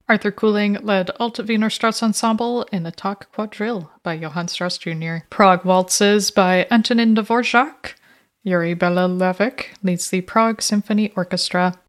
Arthur Kuling led Alt Wiener Strauss Ensemble in Attack Quadrille by Johann Strauss Jr. Prague Waltzes by Antonin Dvorak. Yuri Belalevic leads the Prague Symphony Orchestra.